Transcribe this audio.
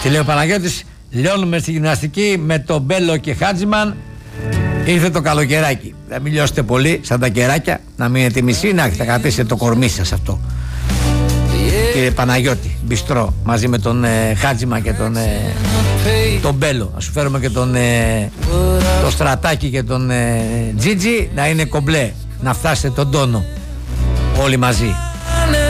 Και λέει ο Παναγιώτης, λιώνουμε στη γυμναστική με τον Μπέλο και Χάτζημαν. Ήρθε το καλοκαιράκι. Θα μην λιώσετε πολύ σαν τα κεράκια. Να μείνετε μισή, να έχετε κρατήσετε το κορμί σας αυτό. Κύριε Παναγιώτη, μπιστρό, μαζί με τον Χάτζημα και τον Μπέλο. Να σου φέρουμε και το Στρατάκι και τον Τζίτζι. Να είναι κομπλέ. Να φτάσετε τον τόνο όλοι μαζί.